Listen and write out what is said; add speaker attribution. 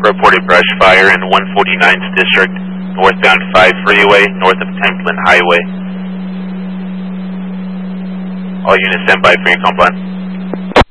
Speaker 1: reported brush fire in 149th District, northbound 5 Freeway, north of Templin Highway. All units stand by for your compliance.